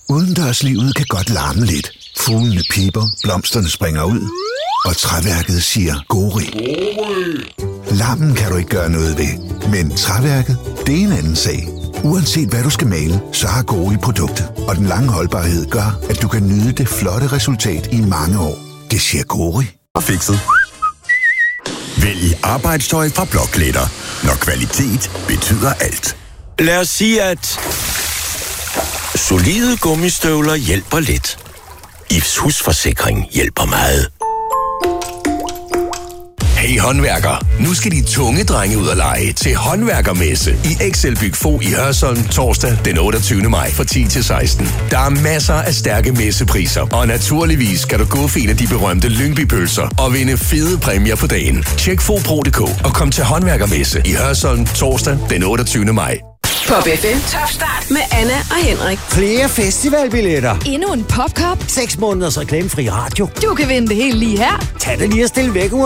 Udendørslivet kan godt larme lidt. Fuglene pipper, blomsterne springer ud, og træværket siger gori. Larmen kan du ikke gøre noget ved, men træværket, det er en anden sag. Uanset hvad du skal male, så har Gori produktet, og den lange holdbarhed gør, at du kan nyde det flotte resultat i mange år. Det siger Gori. Og fikset. Vælg arbejdstøj fra Blokletter, når kvalitet betyder alt. Lad os sige, at solide gummistøvler hjælper lidt. Ifs husforsikring hjælper meget. Hey håndværker, nu skal de tunge drenge ud og lege til håndværkermesse i Excelbyg Fogh i Hørsholm torsdag den 28. maj fra 10 til 16. Der er masser af stærke messepriser, og naturligvis skal du gå for en af de berømte Lyngby-pølser og vinde fede præmier på dagen. Tjek fogh.dk og kom til håndværkermesse i Hørsholm torsdag den 28. maj. Pop FM. Top start med Anna og Henrik. Flere festivalbilletter. Endnu en popcup. 6 måneders reklamefri radio. Du kan vinde det hele lige her. Tag det lige og stil væk,